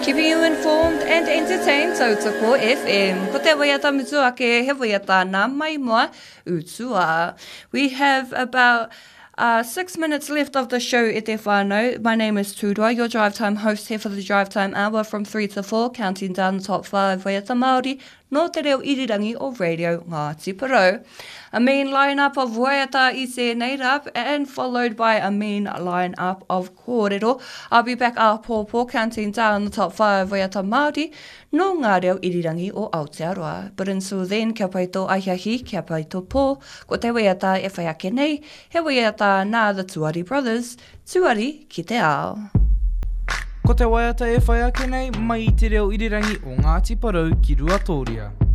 Keeping you informed and entertained, Tautoko FM. Ko te waiata mutuake, he waiata nā mai moa utua. We have about 6 minutes left of the show, e te whānau. My name is Tūroa, your Drive Time host here for the Drive Time Hour from 3 to 4, counting down the top 5 waiata Māori, no te reo irirangi o Radio Ngāti Porou. A mean lineup of waiata I tēnei rap and followed by a mean lineup of kōrero. I'll be back a pōpō counting down the top 5 waiata Māori, no ngā reo irirangi o Aotearoa. But until then, kia pai tō aihahi, kia pai tō pō, ko te waiata e whai ake nei, he waiata nā the Tuari Brothers, Tuari ki te ao. Ko te waiata e whai ake nei, mai I te reo irirangi o Ngāti Porou ki Ruatoria.